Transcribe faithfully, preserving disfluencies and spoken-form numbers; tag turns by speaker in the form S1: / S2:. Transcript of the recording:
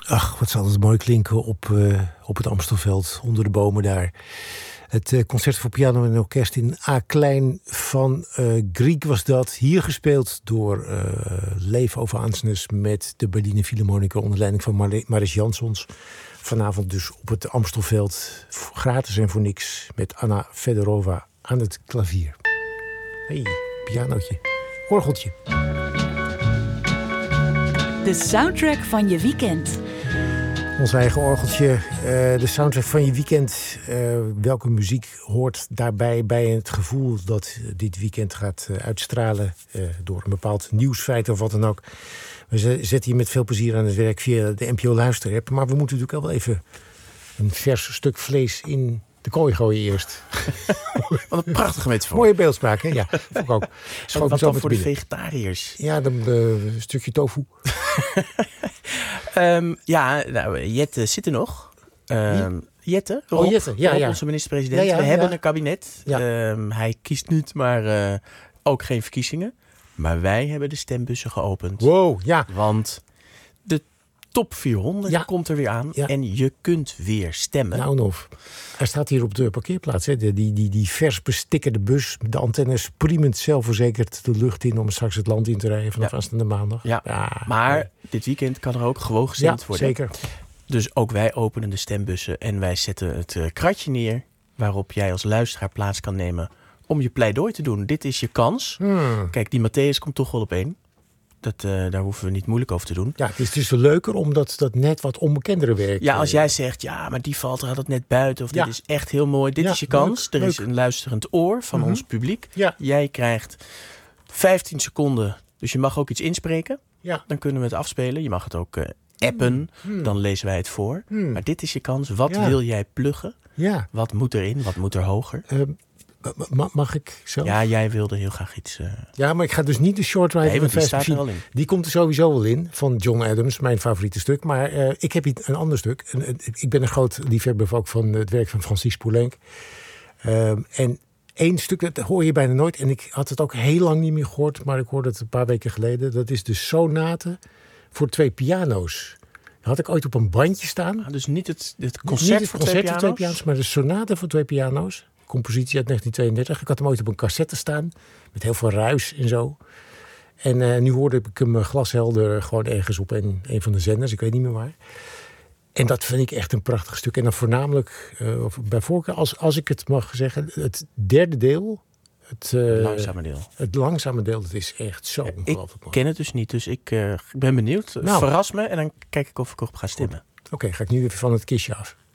S1: Ach, wat zal het mooi klinken op, uh, op het Amstelveld, onder de bomen daar. Het uh, concert voor piano en orkest in A-klein van uh, Grieg was dat. Hier gespeeld door uh, Leif Ove Ansnes met de Berliner Philharmoniker onder leiding van Mar- Maris Jansons. Vanavond dus op het Amstelveld, gratis en voor niks, met Anna Fedorova aan het klavier. Hey, pianootje, orgeltje.
S2: De soundtrack van je weekend.
S1: Ons eigen orgeltje, uh, de soundtrack van je weekend. Uh, welke muziek hoort daarbij bij het gevoel dat dit weekend gaat uh, uitstralen uh, door een bepaald nieuwsfeit of wat dan ook. We zetten hier met veel plezier aan het werk via de N P O Luisterapp. Maar we moeten natuurlijk ook wel even een vers stuk vlees in de kooi gooien eerst.
S3: Wat een prachtige metafoor.
S1: Mooie beeldspraak, hè? Ja, vond ik ook.
S3: En wat dan voor de vegetariërs?
S1: Ja, dan een stukje tofu.
S3: um, ja, nou, Jette zit er nog. Um, Jette, Rob,
S1: oh, Jette. Ja,
S3: Rob,
S1: ja.
S3: onze minister-president.
S1: Ja, ja,
S3: We hebben
S1: ja.
S3: een kabinet.
S1: Ja.
S3: Um, hij kiest niet, maar uh, ook geen verkiezingen. Maar wij hebben de stembussen geopend.
S1: Wow, ja.
S3: Want de top vierhonderd ja. komt er weer aan. Ja. En je kunt weer stemmen.
S1: Nou nog. Hij staat hier op de parkeerplaats. Hè. Die, die, die, die vers bestikkerde bus. De antennes priemend zelfverzekerd de lucht in om straks het land in te rijden vanaf ja. aanstaande maandag.
S3: Ja. Ja. Maar ja. dit weekend kan er ook gewoon gestemd
S1: ja,
S3: worden.
S1: Zeker.
S3: Dus ook wij openen de stembussen en wij zetten het uh, kratje neer waarop jij als luisteraar plaats kan nemen om je pleidooi te doen. Dit is je kans.
S1: Hmm.
S3: Kijk, die Matthäus komt toch wel op één. Dat, uh, daar hoeven we niet moeilijk over te doen.
S1: Ja, het is dus leuker omdat dat net wat onbekendere werk.
S3: Ja, als jij zegt, ja, maar die valt er altijd net buiten. Of
S1: ja.
S3: dit is echt heel mooi. Dit
S1: ja,
S3: is je kans.
S1: Leuk,
S3: er is
S1: leuk.
S3: een luisterend oor van
S1: mm-hmm.
S3: ons publiek.
S1: Ja.
S3: Jij krijgt vijftien seconden. Dus je mag ook iets inspreken.
S1: Ja.
S3: Dan kunnen we het afspelen. Je mag het ook uh, appen.
S1: Mm.
S3: Dan lezen wij het voor.
S1: Mm.
S3: Maar dit is je kans. Wat
S1: ja.
S3: wil jij pluggen?
S1: Ja.
S3: Wat moet erin? Wat moet er hoger?
S1: Uh, Ma- mag ik zelf?
S3: Ja, jij wilde heel graag iets... Uh...
S1: Ja, maar ik ga dus niet de short ride
S3: nee,
S1: van
S3: die staat er al in.
S1: Die komt er sowieso wel in, van John Adams, mijn favoriete stuk. Maar uh, ik heb een ander stuk. En, uh, ik ben een groot liefhebber ook van het werk van Francis Poulenc. Uh, en één stuk, dat hoor je bijna nooit. En ik had het ook heel lang niet meer gehoord, maar ik hoorde het een paar weken geleden. Dat is de sonate voor twee piano's. Dat had ik ooit op een bandje staan.
S3: Ah, dus niet het, het concert,
S1: niet het
S3: voor,
S1: concert
S3: twee
S1: voor twee piano's, maar de sonate voor twee piano's. Compositie uit negentien tweeëndertig. Ik had hem ooit op een cassette staan. Met heel veel ruis en zo. En uh, nu hoorde ik hem glashelder gewoon ergens op een, een van de zenders. Ik weet niet meer waar. En dat vind ik echt een prachtig stuk. En dan voornamelijk, uh, of bij voorkeur, als, als ik het mag zeggen, het derde deel. Het, uh,
S3: het langzame deel.
S1: Het langzame deel, dat is echt zo
S3: ja,
S1: ongelooflijk
S3: mooi. Ik
S1: mooi.
S3: ken het dus niet, dus ik uh, ben benieuwd. Nou. Verras me en dan kijk ik of ik erop ga stemmen.
S1: Oké, okay, ga ik nu even van het kistje af.